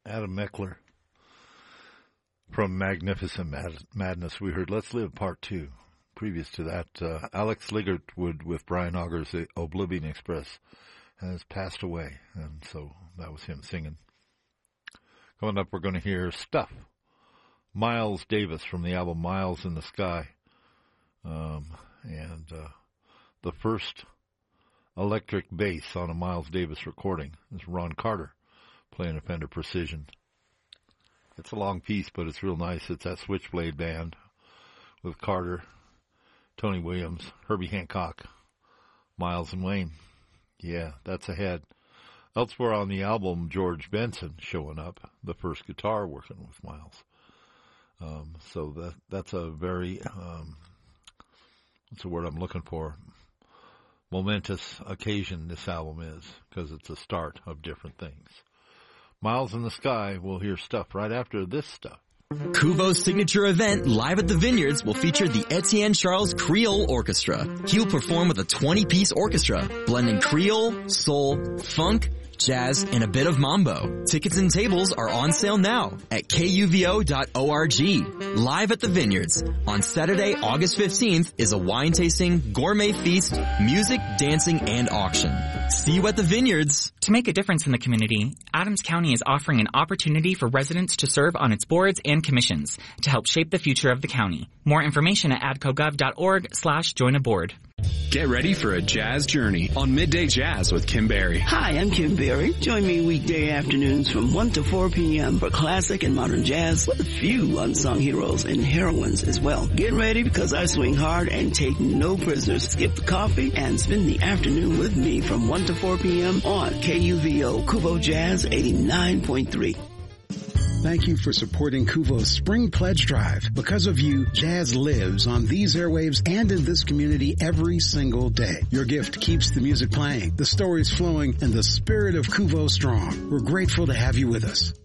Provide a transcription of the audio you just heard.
Adam Meckler from Magnificent Madness. We heard Let's Live Part 2. Previous to that, Alex Ligertwood with Brian Auger's The Oblivion Express has passed away, and so that was him singing. Coming up, we're going to hear Stuff. Miles Davis from the album Miles in the Sky. And the first electric bass on a Miles Davis recording is Ron Carter playing a Fender Precision. It's a long piece, but it's real nice. It's that Switchblade band with Carter, Tony Williams, Herbie Hancock, Miles and Wayne. Yeah, that's ahead. Elsewhere on the album, George Benson showing up, the first guitar working with Miles. So that's a very, what's the word I'm looking for? Momentous occasion this album is, because it's a start of different things. Miles in the Sky, we'll hear Stuff right after this stuff. Kuvo's signature event, Live at the Vineyards, will feature the Etienne Charles Creole Orchestra. He'll perform with a 20-piece orchestra, blending Creole, soul, funk, jazz, and a bit of mambo. Tickets and tables are on sale now at kuvo.org. Live at the Vineyards on Saturday, August 15th is a wine tasting, gourmet feast, music, dancing, and auction. See you at the Vineyards. To make a difference in the community, Adams County is offering an opportunity for residents to serve on its boards and commissions to help shape the future of the county. More information at adcogov.org/join-a-board. Get ready for a jazz journey on Midday Jazz with Kim Berry. Hi, I'm Kim Berry. Join me weekday afternoons from 1 to 4 p.m. for classic and modern jazz with a few unsung heroes and heroines as well. Get ready because I swing hard and take no prisoners. Skip the coffee and spend the afternoon with me from 1 to 4 p.m. on KUVO Kuvo Jazz 89.3. Thank you for supporting Kuvo's Spring Pledge Drive. Because of you, jazz lives on these airwaves and in this community every single day. Your gift keeps the music playing, the stories flowing, and the spirit of Kuvo strong. We're grateful to have you with us.